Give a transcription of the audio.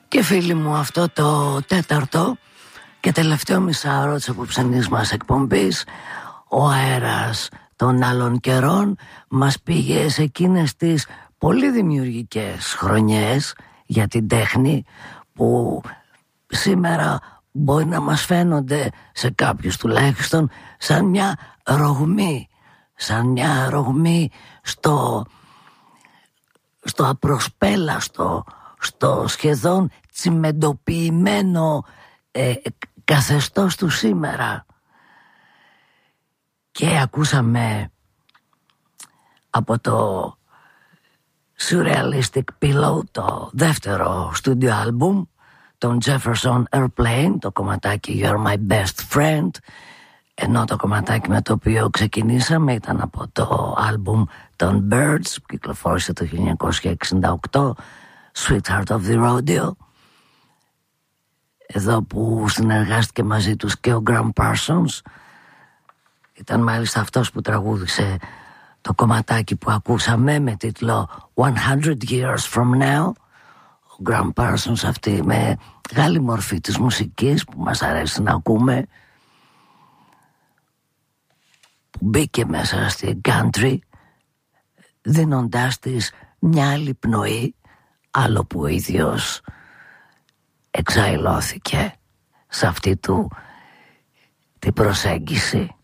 Και φίλοι μου, αυτό το τέταρτο και τελευταίο μισάωρο της απόψινής μας εκπομπής, ο αέρας των άλλων καιρών μας πήγε σε εκείνες τις πολύ δημιουργικές χρονιές για την τέχνη που σήμερα μπορεί να μας φαίνονται σε κάποιους τουλάχιστον σαν μια ρογμή στο απροσπέλαστο, στο σχεδόν τσιμεντοποιημένο καθεστώς του σήμερα. Και ακούσαμε από το Surrealistic Pillow, το δεύτερο στούντιο άλμπουμ, τον Jefferson Airplane, το κομματάκι You're My Best Friend, ενώ το κομματάκι με το οποίο ξεκινήσαμε ήταν από το άλμπουμ των Birds που κυκλοφόρησε το 1968, Sweetheart of the Rodeo, εδώ που συνεργάστηκε μαζί τους και ο Graham Parsons. Ήταν μάλιστα αυτός που τραγούδισε το κομματάκι που ακούσαμε με τίτλο 100 Years From Now. Ο Graham Parsons, αυτή με μεγάλη μορφή της μουσικής που μας αρέσει να ακούμε, που μπήκε μέσα στην country δίνοντάς της μια άλλη πνοή, άλλο που ο ίδιος εξαϊλώθηκε σε αυτή του την προσέγγιση.